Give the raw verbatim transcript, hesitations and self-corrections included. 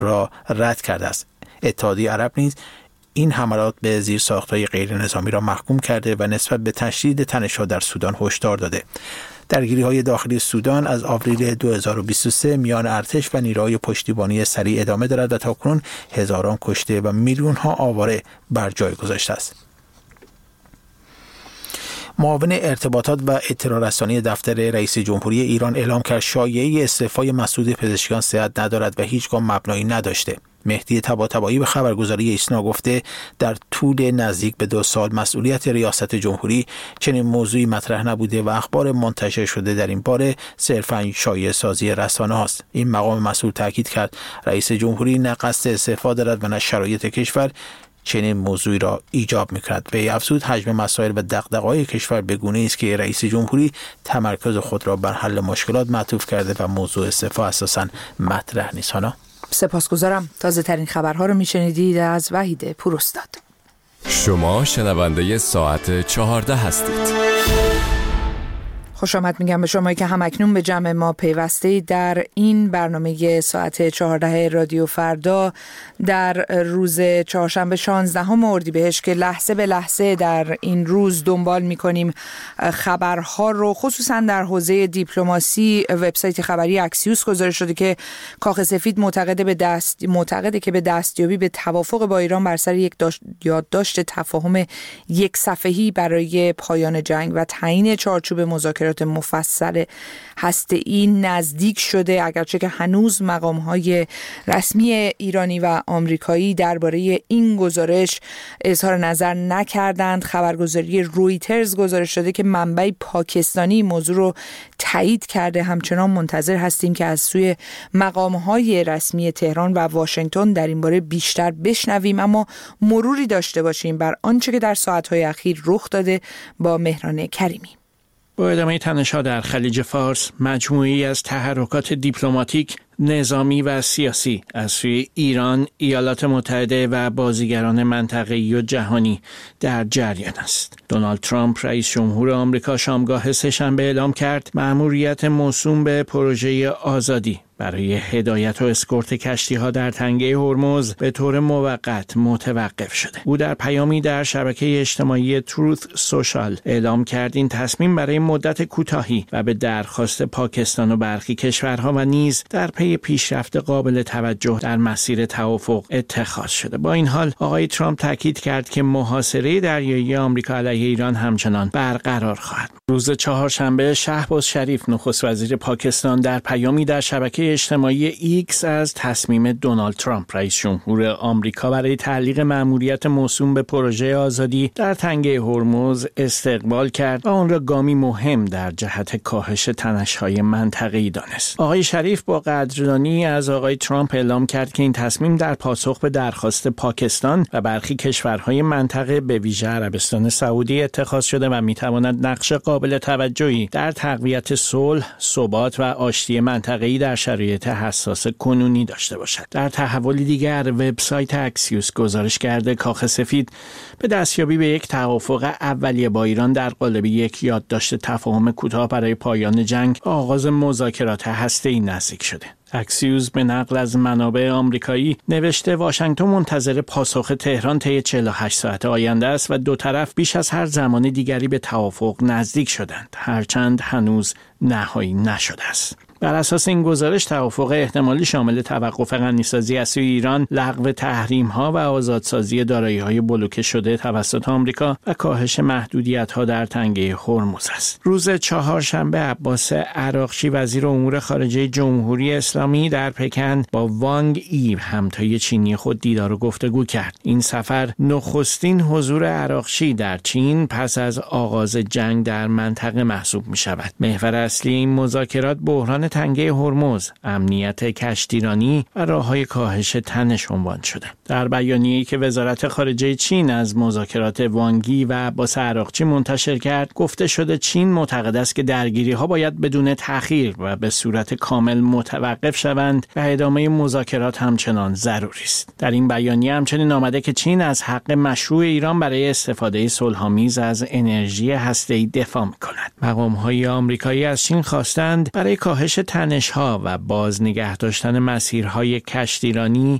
را رد کرده است. اتحادیه عرب نیز این حملات به زیرساخت‌های غیر نظامی را محکوم کرده و نسبت به تشدید تنش‌ها در سودان هشدار داده. درگیری‌های داخلی سودان از آوریل دو هزار و بیست و سه میان ارتش و نیروهای پشتیبانی سریع ادامه دارد و تاکنون هزاران کشته و میلیون‌ها آواره بر جای گذاشته است. معاون ارتباطات و اطلاع رسانی دفتر رئیس جمهوری ایران اعلام کرد شایعه استعفای مسعود پزشکیان صحت ندارد و هیچگاه مبنایی نداشته. مهدی طباطبایی به خبرگزاری ایسنا گفته در طول نزدیک به دو سال مسئولیت ریاست جمهوری چنین موضوعی مطرح نبوده و اخبار منتشر شده در این باره صرفاً شایعه سازی رسانه هاست. این مقام مسئول تاکید کرد رئیس جمهوری نه قصد استعفا دارد و نه شرایط کشور چنین موضوعی را ایجاب می‌کند. وی افزود حجم مسائل و دغدغه‌های کشور به گونه‌ای است که رئیس جمهوری تمرکز خود را بر حل مشکلات معطوف کرده و موضوع استعفا اساساً مطرح نیست. هانا سپاسگزارم. تازه ترین خبرها رو میشنیدید از وحید پوراستاد. شما شنونده ساعت چهارده هستید. خوش آمد میگم به شما که هم اکنون به جمع ما پیوسته‌اید در این برنامه ساعت چهارده رادیو فردا در روز چهارشنبه شانزدهم اردیبهشت که لحظه به لحظه در این روز دنبال میکنیم خبرها رو، خصوصا در حوزه دیپلماسی. وبسایت خبری اکسیوس گزارش شده که کاخ سفید معتقده به دست معتقده که به دستیابی به توافق با ایران بر سر یک یادداشت تفاهم یک صفحه‌ای برای پایان جنگ و تعیین چارچوب مذاکرات مفصل هسته‌ای نزدیک شده، اگرچه که هنوز مقام‌های رسمی ایرانی و آمریکایی درباره این گزارش اظهار نظر نکردند. خبرگزاری رویترز گزارش شده که منبع پاکستانی موضوع رو تایید کرده. همچنان منتظر هستیم که از سوی مقام‌های رسمی تهران و واشنگتن در این باره بیشتر بشنویم، اما مروری داشته باشیم بر آنچه که در ساعت‌های اخیر رخ داده با مهران کریمی. با ادامه تنش‌ها در خلیج فارس، مجموعی از تحرکات دیپلماتیک، نظامی و سیاسی از سوی ایران، ایالات متحده و بازیگران منطقه‌ای و جهانی در جریان است. دونالد ترامپ رئیس جمهور آمریکا شامگاه سه‌شنبه اعلام کرد مأموریت موسوم به پروژه آزادی برای هدایت و اسکورت کشتی‌ها در تنگه هرمز به طور موقت متوقف شده. او در پیامی در شبکه اجتماعی تروث سوشال اعلام کرد این تصمیم برای مدت کوتاهی و به درخواست پاکستان و برخی کشورها و نیز در پی پیشرفت قابل توجه در مسیر توافق اتخاذ شده. با این حال آقای ترامپ تاکید کرد که محاصره دریایی آمریکا علیه ایران همچنان برقرار خواهد. روز چهارشنبه شهباز شریف نخست وزیر پاکستان در پیامی در شبکه اجتماعی ایکس از تصمیم دونالد ترامپ رئیس جمهور آمریکا برای تعلیق مأموریت موسوم به پروژه آزادی در تنگه هرمز استقبال کرد و آن را گامی مهم در جهت کاهش تنش‌های منطقه‌ای دانست. آقای شریف با قدردانی از آقای ترامپ اعلام کرد که این تصمیم در پاسخ به درخواست پاکستان و برخی کشورهای منطقه به ویژه عربستان سعودی اتخاذ شده و می‌تواند نقش قابل توجهی در تقویت صلح، ثبات و آشتی منطقه‌ای در شرایط حساس کنونی داشته باشد. در تحولی دیگر وبسایت اکسیوس گزارش کرده کاخ سفید به دستیابی به یک توافق اولیه با ایران در قالب یک یادداشت تفاهم کوتاه برای پایان جنگ و آغاز مذاکرات هسته‌ای نزدیک شده. اکسیوس به نقل از منابع آمریکایی نوشته واشنگتن منتظر پاسخ تهران طی چهل و هشت ساعت آینده است و دو طرف بیش از هر زمان دیگری به توافق نزدیک شدند، هرچند هنوز نهایی نشده است. بر اساس این گزارش توافق احتمالی شامل توقف غنیسازی از سوی ایران، لغو تحریم‌ها و آزادسازی دارایی‌های بلوکه شده توسط آمریکا و کاهش محدودیت‌ها در تنگه هرمز است. روز چهارشنبه عباس عراقچی وزیر امور خارجه جمهوری اسلامی در پکن با وانگ ای همتای چینی خود دیدار و گفتگو کرد. این سفر نخستین حضور عراقچی در چین پس از آغاز جنگ در منطقه محسوب می‌شود. محور اصلی این مذاکرات بحران تنگه هرمز، امنیت کشتیرانی و راه‌های کاهش تنش عنوان شده. در بیانیه‌ای که وزارت خارجه چین از مذاکرات وانگی و عباس عراقچی منتشر کرد، گفته شده چین معتقد است که درگیری‌ها باید بدون تأخیر و به صورت کامل متوقف شوند و ادامه مذاکرات همچنان ضروری است. در این بیانیه همچنین آمده که چین از حق مشروع ایران برای استفاده صلح‌آمیز از انرژی هسته‌ای دفاع می‌کند. مقام‌های آمریکایی از چین خواستند برای کاهش تنش‌ها و باز نگه داشتن مسیرهای کشتیرانی